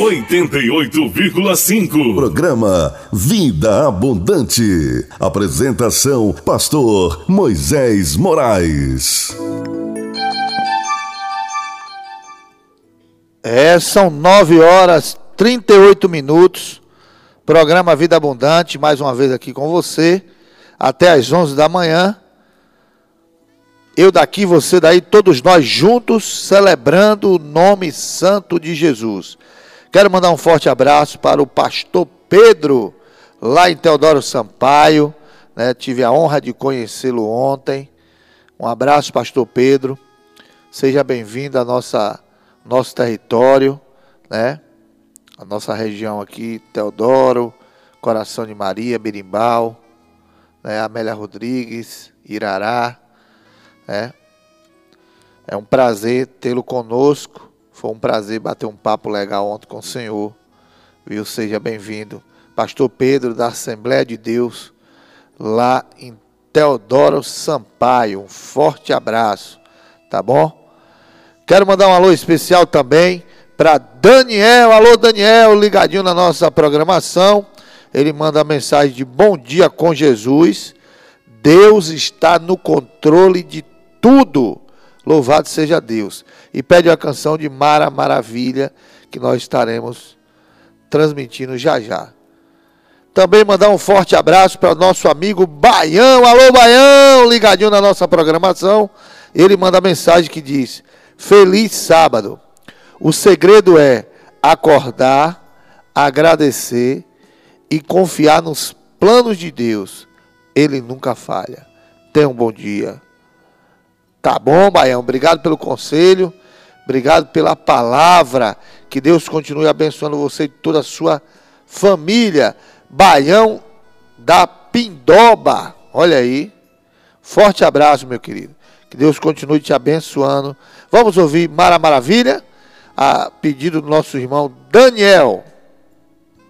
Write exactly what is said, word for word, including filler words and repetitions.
oitenta e oito vírgula cinco. Programa Vida Abundante. Apresentação: Pastor Moisés Moraes. É, são nove horas e trinta e oito minutos. Programa Vida Abundante, mais uma vez aqui com você, até às onze da manhã. Eu daqui, você daí, todos nós juntos, celebrando o nome santo de Jesus. Quero mandar um forte abraço para o pastor Pedro, lá em Teodoro Sampaio, né? Tive a honra de conhecê-lo ontem. Um abraço, pastor Pedro. Seja bem-vindo ao nossa, nosso território, né? A nossa região aqui, Teodoro, Coração de Maria, Berimbau, né? Amélia Rodrigues, Irará, né? É um prazer tê-lo conosco. Foi um prazer bater um papo legal ontem com o senhor, viu? Seja bem-vindo, pastor Pedro, da Assembleia de Deus, lá em Teodoro Sampaio. Um forte abraço, tá bom? Quero mandar um alô especial também para Daniel. Alô, Daniel, ligadinho na nossa programação. Ele manda a mensagem de bom dia com Jesus. Deus está no controle de tudo. Louvado seja Deus. E pede a canção de Mara Maravilha, que nós estaremos transmitindo já já. Também mandar um forte abraço para o nosso amigo Baião. Alô, Baião, ligadinho na nossa programação. Ele manda a mensagem que diz: feliz sábado. O segredo é acordar, agradecer e confiar nos planos de Deus. Ele nunca falha. Tenha um bom dia. Tá bom, Baião? Obrigado pelo conselho. Obrigado pela palavra. Que Deus continue abençoando você e toda a sua família. Baião da Pindoba. Olha aí. Forte abraço, meu querido. Que Deus continue te abençoando. Vamos ouvir Mara Maravilha, a pedido do nosso irmão Daniel.